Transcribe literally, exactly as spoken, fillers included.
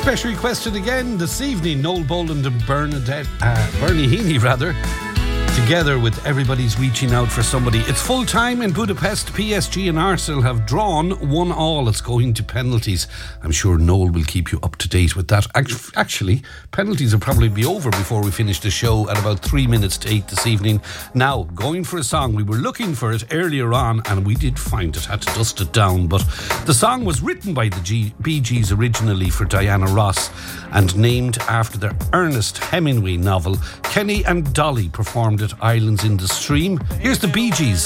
Special requested again this evening, Noel Boland and Bernadette, uh, Bernie Heaney rather, together with Everybody's Reaching Out for Somebody. It's full time in Budapest. P S G and Arsenal have drawn one all. It's going to penalties. I'm sure Noel will keep you up to date with that. Actually, penalties will probably be over before we finish the show at about three minutes to eight this evening. Now, going for a song. We were looking for it earlier on and we did find it, had to dust it down, but the song was written by the G- Bee Gees originally for Diana Ross and named after their Ernest Hemingway novel. Kenny and Dolly performed it, Islands in the Stream. Here's the Bee Gees.